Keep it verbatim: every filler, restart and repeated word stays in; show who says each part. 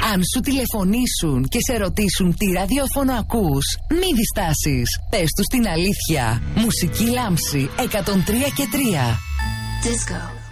Speaker 1: Αν σου τηλεφωνήσουν και σε ρωτήσουν τι ραδιόφωνο ακούς, μη διστάσεις. Πες τους την αλήθεια. Μουσική Λάμψη εκατόν τρία και τρία.
Speaker 2: Disco.